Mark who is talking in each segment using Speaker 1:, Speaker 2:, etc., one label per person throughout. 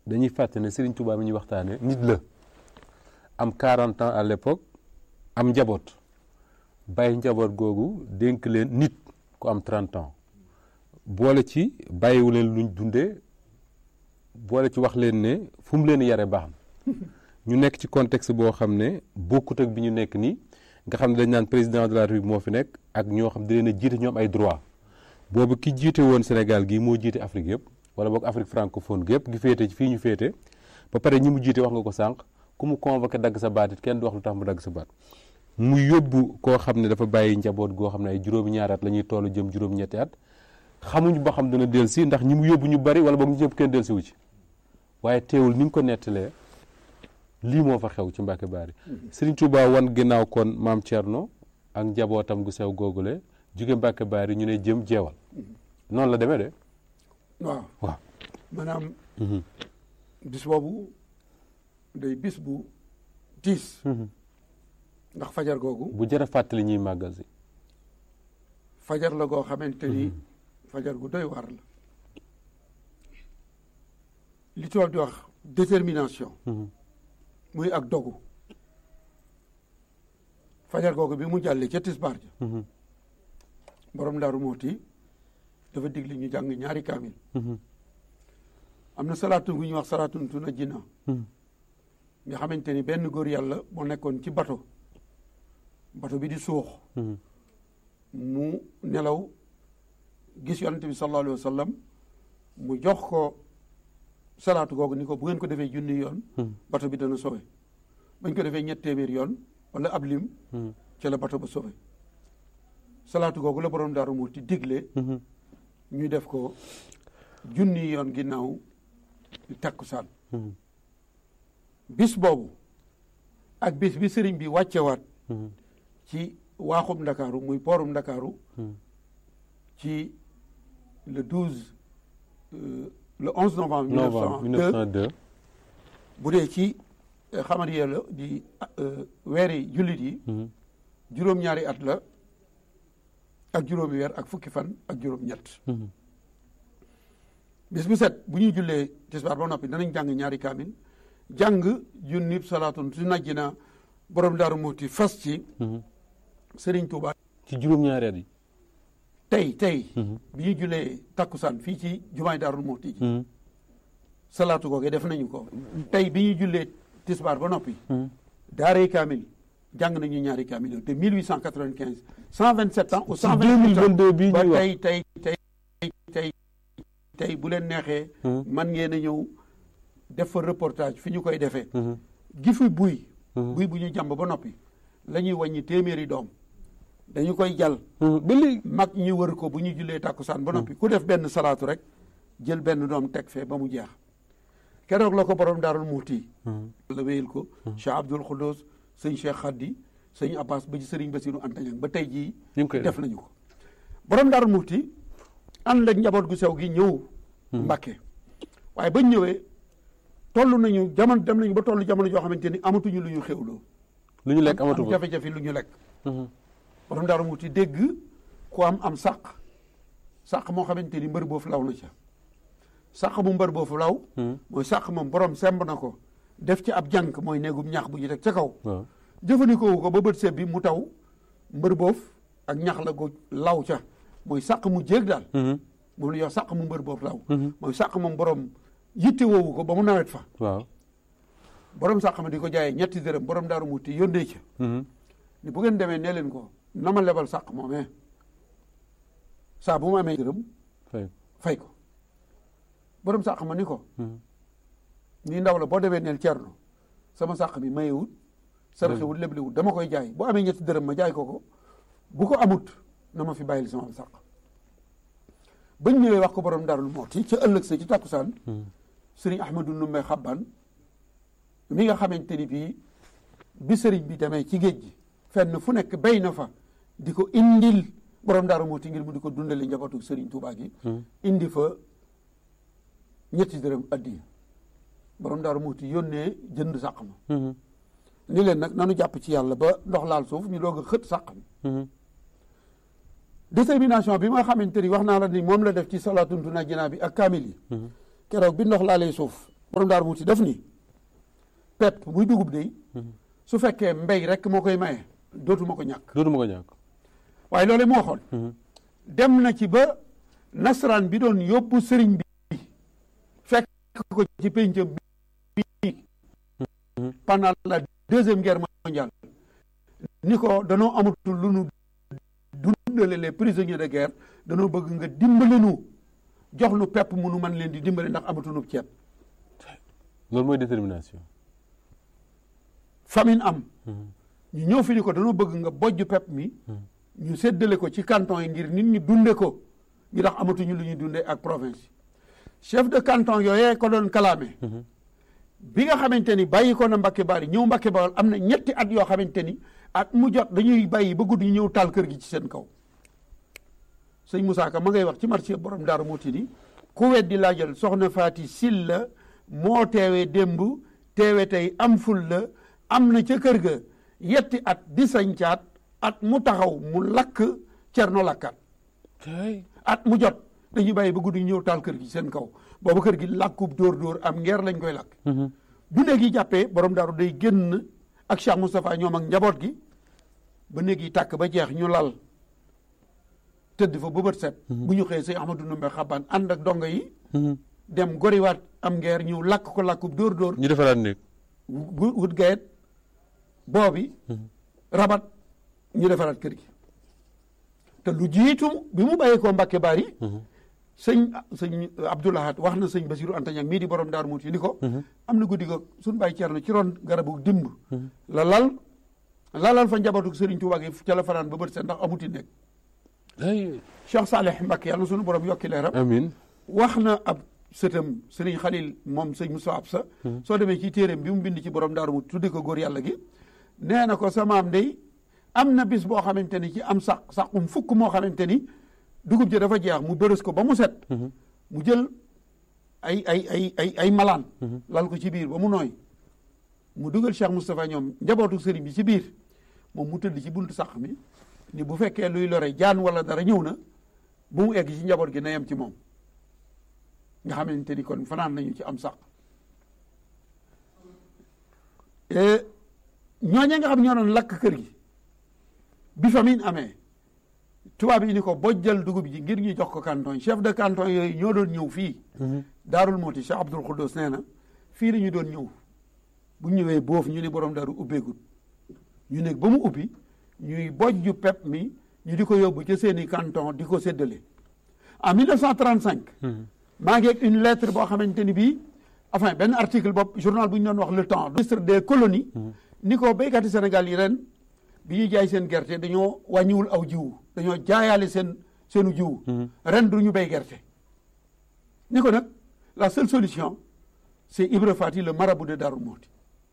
Speaker 1: dañuy fàtte ne Serigne Touba mi ñuy waxtaane nit la am 40 ans à l'époque am njaboot bàyyi njaboot googu dénk leen nit ku am 30 ans boole ci bàyyiwu leen luñ dundee boole ci wax leen ne fu mu leen yare baax na ñu nekk ci contexte boo xam ne bokkut ak bi ñu nekk nii nga xam ne dañ naan président de la République moo fi nekk ak ñoo xam ne da leen a jiite ñoom ay droit boobu ki jiite woon Sénégal gii moo jiite Afrique yëpp wala boog Afrique francophone gi yëpp gi féete fii ñu féete ba pare ñi mu jiite wax nga ko sànq ku mu convoqué dagg sa baat it kenn du wax lu tax mu dagg sa baat mu yóbbu koo xam ne dafa bàyyi njaboot goo xam ne ay juróomi-ñaari at la ñuy toll jëm juróom-ñetti at xamuñu ba xam dana dellusi ndax ñi mu yóbbu ñu bari wala boog ñu ñëpp kenn dellusiwu ci waaye teewul ni nga ko nettalee lii moo fa xew ci Mbacke Bari Serigne Touba wan ginnaaw kon maam Thierno ak njabootam gu sew googule jóge Mbacke Bari ñu ne jëm jeewal noonu la demee de.
Speaker 2: waaw maanaam bis boobu day bis bu tiis ndax fajar googu
Speaker 1: bu jërë fàttali ñuy màggal si
Speaker 2: fajar la goo xamante ni fajar gu doy waar la li tubaab di wax détermination muy ak dogu fajar googu bi mu jàllee ca tisbaar ja borom Daaru Muxti dafa digle ñu jàng ñaari kaamil am na salaatu gu ñuy wax salaatun tunajjinaa nga xamante ni benn góor yàlla moo nekkoon ci bato bi di suux mu nelaw gis yonent bi sallallahu alayhi wa sallam mu jox ko salaatu googu ni ko bu ngeen ko defee junni yoon bato bi dana sowe bañ ko defee 700 yoon wala ab lim ca la bato ba sowe salaatu googu la borom Daaru Muxti digle ñu def ko junni yoon ginnaaw takkusaan bis boobu ak bis bi sëriñ bi wàccewaat ci waaxum Ndakaaru muy poorum Ndakaaru ci le 11 novembre 1902 bu dee ci xamariya la di weeri jullit yi juróom-ñaari at la ak juróomi weer ak fukki fan ak juróom-ñett bis bu set bu ñuy jullee tisbaar ba noppi danañ jàng ñaari kaamil jàng junnib salaatun tunajjinaa borom Daaru Muxti fas ci Serigne Touba
Speaker 1: ci juróom-ñaari at yi
Speaker 2: tey bi ñuy jullee takkusaan fii ci jumaay Daaru Muxti ji salaatu googe def nañu ko tey bi ñuy jullee tisbaar ba noppi daaray kaamil jàng nañu ñaari kaamil de 1895 127 ans ou 128 ans
Speaker 1: bii
Speaker 2: ba
Speaker 1: ñuy
Speaker 2: tey bu leen neexee man ngeen a ñëw def fa reportage fi ñu koy defee gi fi buy bu ñu jàmb ba noppi la ñuy wàññi téeméeri doom dañu koy jàll
Speaker 1: ba léegi
Speaker 2: mag ñi wër ko bu ñu jullee tàkkusaan ba noppi ku def benn salaatu rek jël benn doom teg fee ba mu jeex keroog la ko borom Daaru Muxti la wéyal ko Cheikh Abdoul Khoudous sëñ Cheikh Khady sëñ Abbas ba ci sëriñ Bassirou Anta Niang ba tey jii def nañu ko borom Daaru Muxti ànd ak njaboot gu sew gi ñëw Mbàkke waaye bañ ñëwee dem nañu ba toll jamono joo xamante ni amatuñu lu ñu xewloo
Speaker 1: lu ñu lekk amatu
Speaker 2: am jafe-jafe lu ñu lekk borom Daaru Muxti dégg ku am sàq moo xamante ni mbër boofu law na ca sàq mu mbër boofu law mooy sàq moom borom semb na ko def ci ab jànk mooy néegum ñax bu ñu teg ca kaw jëfandikoo ko ba bët seb bi mu taw mbër boof ak ñax la go law ca mooy sàq mu jéeg daal moom la yow sàq mu mbër boofu law mooy sàq moom borom yitte woowu ko ba mu nawet fa borom sàq ma di ko jaayee 2 dërëm borom Daaru Muxti yónnee ca ni bu ngeen demee nee leen ko na ma lebal sàq moomee saa bu ma amee dërëm fay ko borom sàq ma ni ko nii ndaw la boo demee neel Cerno sama sàq bi mayewut saraxewut leblewut dama koy jaay bu amee 2 dërëm ma jaay ko bu ko amut na ma fi bàyyil sama sàq bañ ñëwee wax ko borom Daaru Muxti ca ëllëg sa ci tàkkusaan sëriñ Ahmadou Ndumbe Xabbaan mi nga xamante ni bi sëriñ bi demee ci géej gi fenn fu nekk béy na fa di ko indil borom Daaru Muxti ngir mu di ko dundale njabootu sëriñ Tuubaa gi indi fa 2 dërëm addiya borom Daaru Muxti yónnee jënd sàq ma ni leen nag nanu jàpp ci yàlla ba ndox laal suuf ñu doog a xët sàq mi détermination bi nga xamante ni wax naa la ni moom la def ci salaatun tunajjinaa bi ak kaamil yi keroog bi ndox laalee suuf borom Daaru Muxti def ni pepp muy dugub de su fekkee mbéy rek moo koy maye dootuma ko ñàkk waaye loolu moo waxoon dem na ci ba nasaraan bi doon yóbbu sëriñ bi fekk ko ci péncam bi pendant la deuxième guerre mondiale ni ko danoo amatul lu nu dundale les prisonniers de guerre danoo bëgg nga dimbali nu jox nu pepp mu nu mën leen di dimbali ndax amatunu ceeb.
Speaker 1: loolu mooy détermination.
Speaker 2: famine am. ñu ñëw fi ni ko danoo bëgg nga bojj pepp mi. ñu séddale ko ci canton yi ngir nit ñi dunde ko ñu ndax amatuñu lu ñuy dunde ak province yi. chef de canton yooyee ko doon kalaame. bi nga xamante ni bàyyi ko na Mbacke Bari ñëw Mbacke Bawol am na ñetti at yoo xamante ni at mu jot dañuy bàyyi ba guddi ñu ñëw taal kër gi ci seen kaw. sëñ Moussa Ka ma ngay wax ci marché borom Daaru Muxti ni ku weddi laajal soxna Faati Silla moo teewee démb teewe tey am ful la am na ca kër ga yetti at di sañcaat at mu taxaw mu lakk cerno lakkat at mu jot dañuy bàyyi ba guddi ñëw taal kër gi seen kaw boobu kër gi làkkub dóor am ngeer lañ koy lakk bu néeg yi jàppee borom daaru day génn ak Cheikh Moustapha ñoom ak njaboot gi ba néeg yi tàkk ba jeex ñu lal tëdd fa ba bët set bu ñu xëyee sëñ Ahmadou Ndumbe Xabaan ànd ak dongo yi dem goriwaat am ngeer ñëw lakk ko làkkub dóor
Speaker 1: ñu defaraat néeg
Speaker 2: wut gayet boobi rabat ñu defaraat kër gi te lu jiitu bi mu bàyyee koo Mbàkke Bari sëñ Abdoulahat wax na sëñ Basiru Anta Ñaŋ mii di borom Daaru Muxti ni ko am na guddi go suñu bàyyi Ceerno ci ron garabu dimb la lalal fa njabootu Sëriñ Tuubaa gi ca la fanaan ba bët set ndax amuti nekk Cheikh Saleh Mbacké yàlla suñu borom yokki leeram
Speaker 1: amiin
Speaker 2: wax na ab sëtam Sëriñ Xalil moom sëñ Moussa Absa soo demee ci téeréem bi mu bind ci borom Daaru Muxti tuddi ko góor yàlla gi nee na ko sa maam day am na bis boo xamante ni ci am saqum fukk moo xamante ni dugub ji dafa jeex mu bërës ko ba mu set mu jël ay malaan lal ko ci biir ba mu nooy mu dugal Cheikh Moustapha ñoom njabootu sëriñ bi ci biir moom mu tëdd ci buntu saq mi ni bu fekkee luy lore jaan wala dara ñëw na bu mu egg ci njaboot gi na yem ci moom nga xamante ni kon fanaan nañu ci am saq ñooñee nga xam ñoo doon lakk kër gi bi famine amee tubaab yi ni ko bojjal dugub ji ngir ñu jox ko canton chef de canton yooyu ñoo doon ñëw fii Daarul Muxti Cheikh Abdoul Khoudous nee na fii la ñu doon ñëw bu ñëwee boofu ñu ni borom daaru ubbeegut ñu nekk ba mu ubbi ñuy bojju pepp mi ñu di ko yóbbu ca seeni canton di ko séddale en 1935 maa ngi ak une lettre boo xamante ni bii enfin benn article bopp journal bu ñu doon wax Le Temps ministre des colonies ni ko béykati Sénégal yi ren bi ñuy jaay seen gerte dañoo wàññiwul aw jiwu dañoo jaayaale seenu jiwu ren du ñu béy gerte ni ko nag la seule solution c'est Ibra Fati le marabout de Darou Mouhty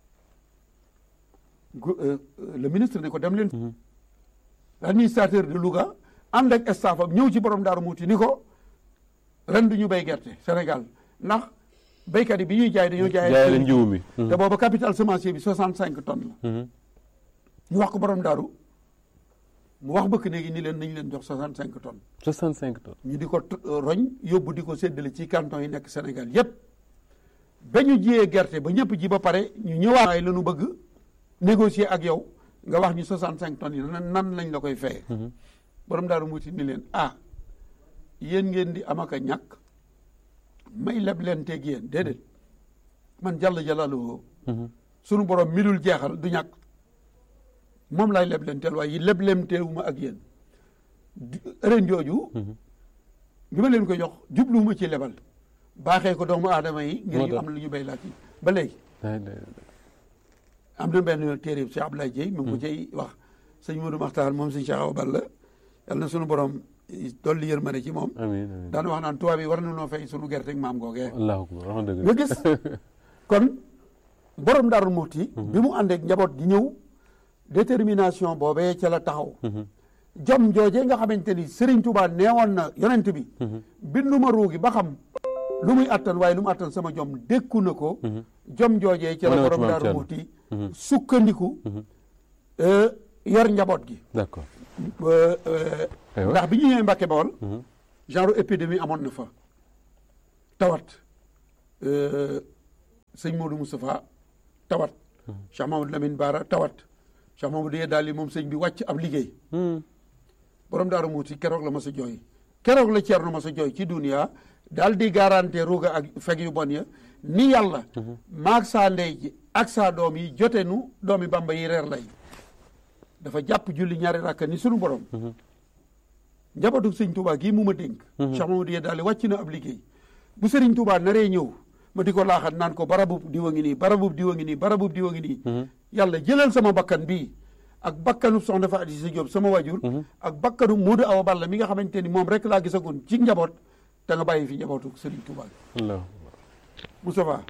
Speaker 2: le ministre ni ko dem leen l'administrateur de Louga ànd ak staff am ñëw ci borom Darou Mouhty ni ko ren du ñu béy gerte Sénégal ndax béykat yi bi ñuy jaay dañoo jaayale njiwu mi te booba capital semencier bi 65 tonnes la ñu wax ko borom daaru mu wax bëkk néegi ni leen nañ leen jox 65 tonnes
Speaker 1: 65 tonnes
Speaker 2: ñu di ko roñ yóbbu di ko séddale ci canton yi nekk Sénégal yépp ba ñu jiyee gerte ba ñëpp ji ba pare ñu ñëwaat ay la ñu bëgg négocier ak yow nga wax ñu 65 tonnes yi nan lañ la koy feye borom Daaru Muxti ni leen yéen ngeen di am ak a ñàkk may leb leen teeg yéen déedéet man jàll jalaaluhu sunu borom mi dul jeexal du ñàkk moom laay leb leen teel waaye leb leen teewuma ak yéen ren jooju bi ma leen ko jox jubluwuma ci lebal baaxee ko doomu aadama yi ngir ñu am lu ñu béy laat yi ba léegi am na benn téere Cheikh Abdoulaye Dieye mi ngi ko cay wax sëñ Modou Makhtar moom sëñ Cheikh Awa Balla yàlla na sunu borom dolli yërmande ci moom daan wax naan tubaab yi war na noo fay sunu gerte ak maam googee nga gis kon borom Daaru Muxti bi mu àndeek njaboot gi ñëw détermination boobee ca la taxaw jom jooje nga xamante ni Serigne Touba neewoon na yonent bi binduma ruugi ba xam lu muy attan waaye lu mu attan sama jom dékku na ko jom joojee ca la borom Daaru Muxti sukkandiku yor njaboot gi
Speaker 1: d'accord
Speaker 2: ndax bi ñu ñëwee Mbàkke Bawol genre épidémie amoon na fa tawat sëñ Modou Moustapha tawat Cheikh Mamadou Lamine Bara tawat Cheikh Mamadou Yeddaali moom sëñ bi wàcc ab liggéey borom Daaru Muuti keroog la ma sa jooy keroog la Ceerno ma sa jooy ci duniya daal di garanté ruuga ak feg yu bon ya ni yàlla maag saa ndey ji ak saa doom yi jote nu doomi Bamba yi reer lay dafa jàpp julli ñaari rakka ni sunu borom njabootu sëñ Touba gii mu ma dénk Cheikh Mamadou Yeddaali wàcc na ab liggéey bu sëriñ Touba naree ñëw ma di ko laaxat naan ko barabub diwa ngi nii barabub diwa ngi nii barabub diwa ngi nii yàlla jëlal sama bakkan bii ak bakkanu soxna fa Adisa Diop sama wajur ak bakkanu Modou Awa Balla mi nga xamante ni moom rek laa gisagoon ci njaboot te nga bàyyi fi njabootu sëriñ Touba gi Moustapha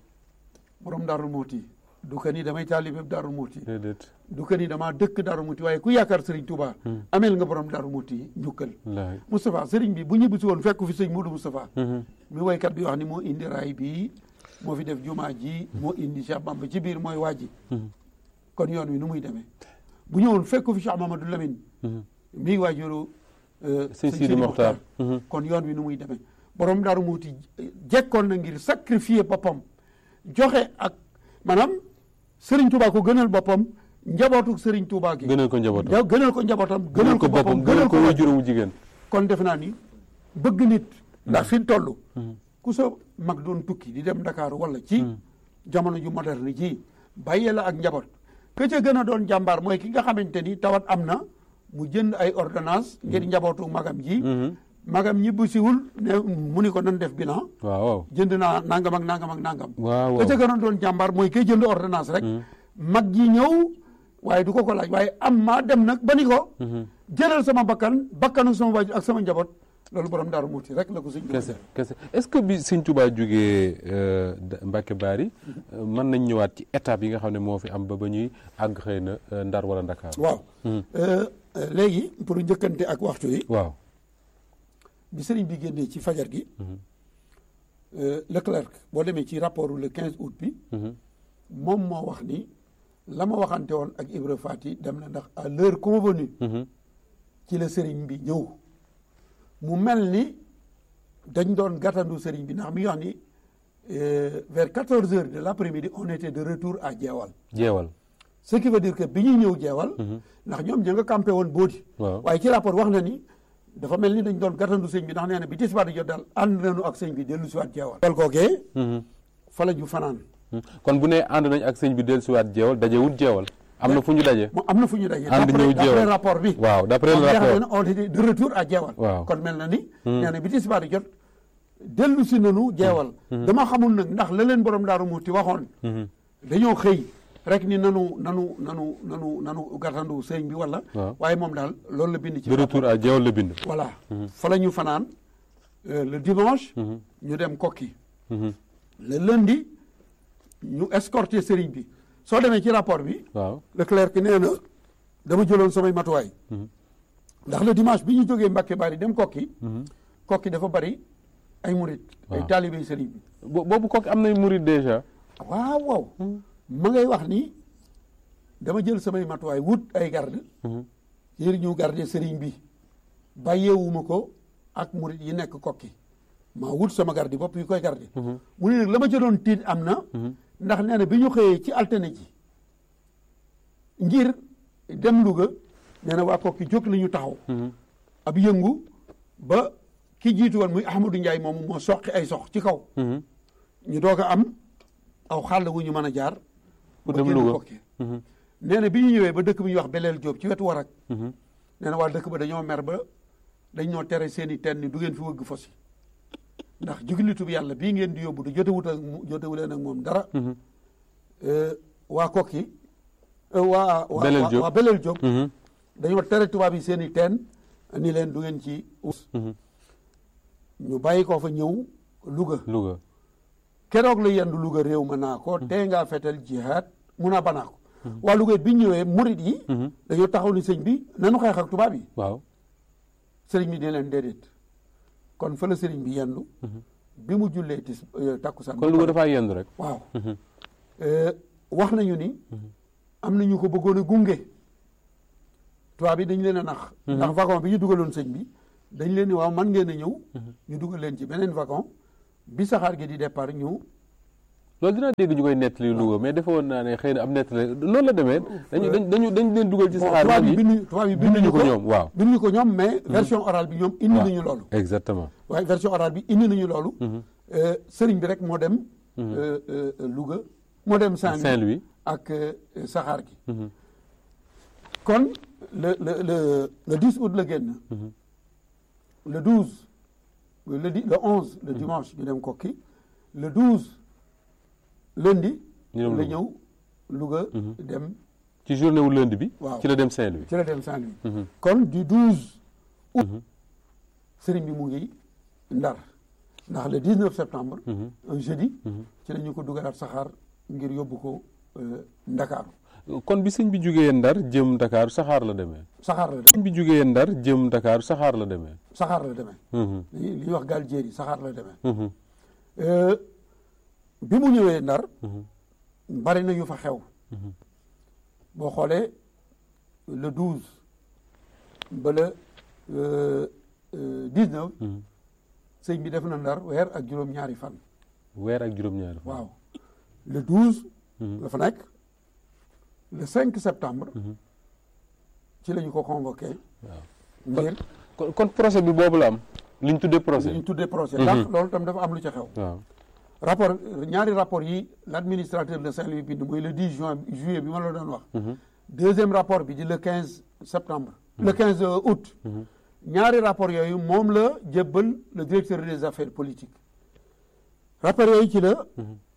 Speaker 2: borom Daaru Muuti du ka ni damay taalibe Daaru Muuti du ka ni damaa dëkk Daaru Muuti waaye ku yaakaar sëriñ Touba ameel nga borom Daaru Muuti njukkal Moustapha sëriñ bi bu ñibbisi woon fekk fi sëñ Modou Moustapha mi woykat bi wax ni moo indi raay bi moo fi def jumaa ji moo indi Cheikh Bamba ci biir mooy waaji kon yoon wi nu muy demee bu ñëwoon fekk fi Cheikh Mamadou Lamine mii waajuru
Speaker 1: sëñ Sidi Mokhtar
Speaker 2: kon yoon wi nu muy demee borom Daaru Muuti jekkoon na ngir sacrifier boppam joxe ak maanaam Serigne Touba ko gënal boppam njabootu Serigne Touba gi
Speaker 1: gënal ko njabootam
Speaker 2: gënal ko boppam
Speaker 1: gënal ko wajuram jigéen
Speaker 2: kon defe naa ni bëgg nit ndax fi mu toll ku sa mag doon tukki di dem Dakar wala ci jamono ju moderne ji bàyyee la ak njaboot ka ca gën a doon jàmbaar mooy ki nga xamante ni tawat am na mu jënd ay ordonnance ngir njabootu magam ji magam ñibbu siwul ne mu ni ko nan def bilan
Speaker 1: waaw
Speaker 2: jënd naa nangam ak nangam ak nangam
Speaker 1: waaw
Speaker 2: ka ca gën a doon jàmbaar mooy kay jënd ordonnance rek mag ji ñëw waaye du ko laaj waaye am maa dem nag ba ni ko jëlal sama bakkanu sama waajur ak sama njaboot loolu borom Daaru Muuti rek la ko sëñ
Speaker 1: kese est-ce que bi sëñ Touba jógee Mbacke Bari mën nañ ñëwaat ci étape yi nga xam ne moo fi am ba ñuy àgg xëy na Ndar wala Dakar
Speaker 2: waaw léegi pour njëkkante ak waxtu yi
Speaker 1: waaw
Speaker 2: bi sëriñ bi génnee ci fajar gi Leclerc boo demee ci rapport le 15 août bi moom moo wax ni la ma waxante woon ak Ibra Fati dem na ndax à l'heure convenue ci la sëriñ bi ñëw mu mel ni dañ doon gàttandu sëriñ bi ndax mi ngi wax ni vers 14 heures de l'après-midi on était de retour à Jeewal ce qui veut dire que bi ñuy ñëw Jeewal ndax ñoom ña nga campé woon Boodi waaye ci rapport wax na ni dafa mel ni dañ doon gàttandu sëñ bi ndax nee na bi tisbaar di jot daal ànd nañu ak sëñ bi dellu siwaat Jeewal wal googee fa la ñu fanaan
Speaker 1: kon bu ne ànd nañ ak sëñ bi dellu siwaat Jeewal dajewut Jeewal am na fu ñu daje
Speaker 2: am na fu ñu daje
Speaker 1: ànd ñëw Jeewal
Speaker 2: d'après rapport bi
Speaker 1: waaw d'après le rapport
Speaker 2: on était de retour à Jeewal
Speaker 1: waaw kon
Speaker 2: mel na ni nee na bi tisbaar di jot dellu si nanu Jeewal dama xamul nag ndax la leen borom Daaru Muuti waxoon dañoo xëy rek ni nanu gàttandu sëñ bi wala waaye moom daal loolu la bind ci
Speaker 1: de retour à Jeewal la bind
Speaker 2: voilà fa la ñu fanaan le dimanche ñu dem Kokki le lundi ñu escorté sëriñ bi soo demee ci rapport bi
Speaker 1: waaw
Speaker 2: Leclerc nee na dama jëloon samay matuwaay ndax le dimanche bi ñu jógee Mbacke Bari dem Kokki Kokki dafa bari ay murit ay taalibe sëriñ bi
Speaker 1: boobu Kokki am nay murit déjà
Speaker 2: waaw ma ngay wax ni dama jël samay matuwaay wut ay garde yéen ñu garde sëriñ bi bàyyeewuma ko ak murit yi nekk Kokki maa wut sama garde bopp yi koy garde mu ne nag la ma ca doon tiit am na ndax nee na bi ñu xëyee ci altine ji ngir dem Louga nee na waa Kokki jóg la ñu taxaw ab yëngu ba ki jiitu woon muy Ahmadou Ndiaye moomu moo soqi ay sox ci kaw ñu doog a am aw xàll wu ñu mën a jaar
Speaker 1: pour dem Louga
Speaker 2: nee na bi ñu ñëwee ba dëkk bi ñuy wax Beleel Jóob ci wetu Warak nee na waa dëkk ba dañoo mer ba dañ ñoo tere seen i teen ni du ngeen fi wëgg fosi ndax juglitub yàlla bii ngeen di yóbbu du jotewu leen ak moom dara waa Kokki waa Beleel Jóob dañoo tere tubaab yi seen i teen ni leen du ngeen ci ñu bàyyi ko fa ñëw Louga keroog la yendu Louga réew ma naa ko tee ngaa fetal jihaad mun a banaa ko waa Louga bi ñëwee murit yi dañoo taxaw ni sëñ bi nanu xeex ak tubaab yi
Speaker 1: waaw sëriñ
Speaker 2: bi ne leen déedéet kon fa la sëriñ bi yendu bi mu jullee takkusaan
Speaker 1: kon Louga dafaa yendu rek
Speaker 2: waaw wax nañu ni am nañu ko bëggoon a gunge tubaab yi dañ leen a nax ndax wagon bi ñu dugaloon sëñ bi dañ leen ni waaw man ngeen a ñëw ñu dugal leen ci beneen wagon bi saxaar gi di départ ñu
Speaker 1: loolu dinaa dégg ñu koy nettali Louga mais defe woon naa ne xëy na am nettali noonu la demee dañu leen dugal ci saxaar
Speaker 2: tubaab yi binduñu ko
Speaker 1: ñoom waaw
Speaker 2: binduñu ko ñoom mais version orale bi ñoom indi nañu loolu
Speaker 1: exactement
Speaker 2: waaye version orale bi indi nañu loolu sëriñ bi rek moo dem Louga moo dem Saint-Louis ak saxaar gi kon le 10 août la génn le 12 le 11 le dimanche ñu dem Kokki le 12 lundi la ñëw Louga dem
Speaker 1: ci journée wu lundi bi
Speaker 2: waaw
Speaker 1: ci la dem Saint-Louis
Speaker 2: kon du 12 août sëriñ bi mu ngi Ndar ndax le 19 septembre un jeudi ci la ñu ko dugalaat saxaar ngir yóbbu ko Ndakaaru
Speaker 1: kon bi sëñ bi jógee Ndar jëm Dakar saxaar la demee
Speaker 2: saxaar la demee
Speaker 1: sëñ bi jógee Ndar jëm Dakar saxaar la demee
Speaker 2: li ñuy wax gaal jéeri saxaar la demee bi mu ñëwee Ndar bari na yu fa xew boo xoolee le 12 ba le 19 sëñ bi def na Ndar weer ak juróom-ñaari fan waaw le 12 la fa nekk le 5 septembre ci la ñu ko convoqué ngir
Speaker 1: kon procès bi boobu la am li ñu tuddee procès
Speaker 2: ndax loolu tam dafa am lu ca xew rapport ñaari rapport yi l'administrateur de Saint-Louis bind mooy le 10 juillet bi ma la doon wax deuxième rapport bi di le 15 septembre le 15 août ñaari rapport yooyu moom la jébbal le directeur des affaires politiques rapport yooyu ci la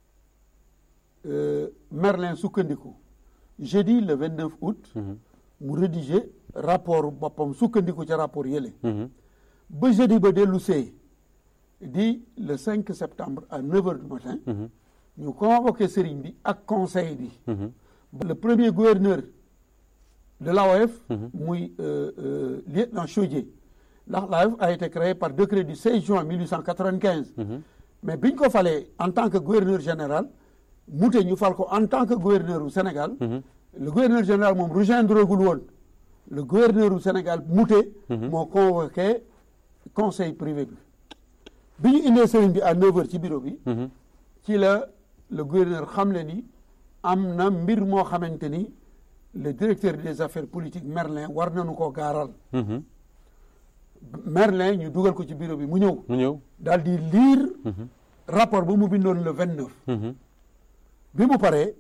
Speaker 2: Merlin sukkandiku jeudi le 29 août mu rédigé rapport boppam sukkandiku ca rapport yële ba jeudi ba dellu see di le 5 septembre à 9 heures du matin ñu convoqué sëriñ bi ak conseil bi le premier gouverneur de l'AOF muy lieutenant Chaudié ndax l'AOF a été créé par décret du 16 juin 1895 mais biñ ko falee en tant que gouverneur général mute ñu fal ko en tant que gouverneur u Sénégal le gouverneur général moom rejoindre gul woon le gouverneur u Sénégal mute moo convoqué conseil privé bi ñu indee sëriñ bi à 9 heures ci bureau bi ci la le gouverneur xam le ni am na mbir moo xamante ni le directeur des affaires politiques Merlin war nañu koo gaaral Merlin ñu dugal ko ci bureau bi mu ñëw daal di lire rapport ba mu bindoon le 29 bi mu paree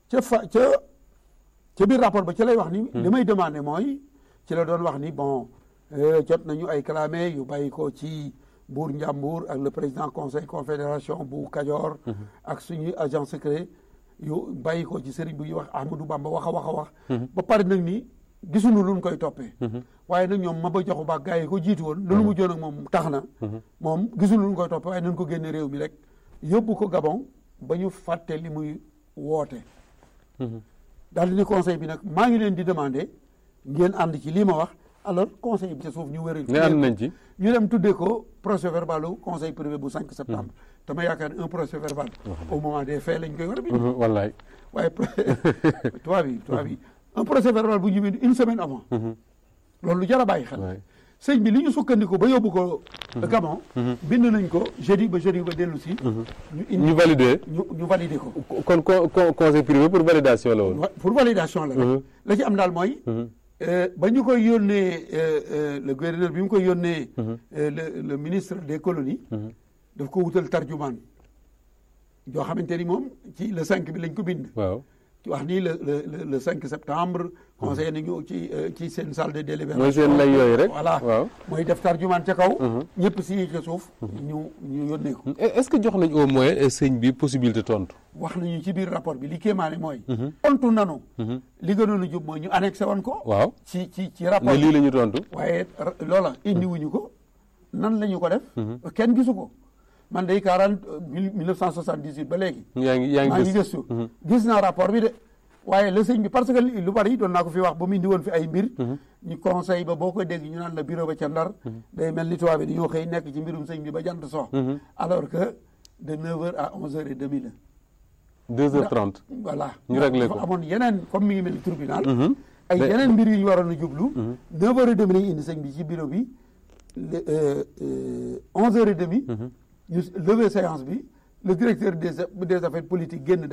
Speaker 2: ca biir rapport ba ci lay wax ni li may demandé mooy ci la doon wax ni bon jot nañu ay clamé yu bàyyi ko ci Buur Njàmbur ak le président conseil confédération bu Kajoor ak suñuy agent secret yu bàyyi ko ci sëriñ bu ñuy wax Ahmadou Bamba wax a wax ba pare nag ni gisuñu luñ koy toppee waaye nag ñoom Maba Jaxu Ba gars yi ko jiitu woon loolu mu joon ak moom tax na moom gisuñu luñ koy toppee waaye nañ ko génne réew mi rek yóbbu ko Gabon ba ñu fàtte li muy woote daal di ni conseil bi nag maa ngi leen di demander ngeen ànd ci lii ma wax alors conseil bi ca suuf ñu wéral
Speaker 1: ne ànd nañ ci
Speaker 2: ñu dem tuddee ko procès verbal u conseil privé bu 5 septembre dama yaakaar un procès verbal au moment des faits lañ koy war a bind
Speaker 1: wallaay
Speaker 2: waaye tubaab yi un procès verbal bu ñu bind une semaine avant loolu lu jar a bàyyi xel sëñ bi li ñu sukkandiku ba yóbbu ko Gabon bind nañ ko jeudi ba dellu si
Speaker 1: ñu validé
Speaker 2: ñu validé ko
Speaker 1: kon conseil privé pour validation la woon
Speaker 2: pour validation la rek la ci am daal mooy ba ñu koy yónnee le gouverneur bi mu koy yónnee le ministre des colonies daf ko wutal tarjumaan joo xamante ni moom ci le 5 bi lañ ko bind
Speaker 1: waaw
Speaker 2: ci wax nii le 5 septembre conseil nañu ci seen salle de délibération
Speaker 1: mooy seen lay yooyu rek
Speaker 2: voilà
Speaker 1: waaw
Speaker 2: mooy def tarjumaan ca kaw ñëpp si ca suuf ñu yónnee ko
Speaker 1: est-ce que jox nañ au moins sëñ bi possibilité tontu
Speaker 2: wax nañu ci biir rapport bi li kéemaane mooy tontu nanu li gënoon a jub mooy ñu annexé woon ko
Speaker 1: waaw
Speaker 2: ci rapport
Speaker 1: ne lii la ñu tontu
Speaker 2: waaye loola indi wuñu ko nan la ñu ko def kenn gisu ko man day 1978 ba léegi
Speaker 1: yaa ngi
Speaker 2: gëstu gis naa rapport bi de waaye le sëñ bi parce que lu bari doon naa ko fi wax ba mu indi woon fi ay mbir ñu conseil ba boo koy dégg ñu naan la bureau ba ca Ndar day mel ni tubaab bi dañoo xëy nekk ci mbirum sëñ bi ba jant so alors que de 9h à 11h30 la
Speaker 1: 2h30
Speaker 2: voilà
Speaker 1: ñu réglé ko
Speaker 2: amoon yeneen comme mi ngi mel ni tribunal ay yeneen mbir yu ñu waroon a jublu 9h30 lañu indi sëñ bi ci bureau bi 11h30 ñu lever séance bi le directeur des affaires politiques génn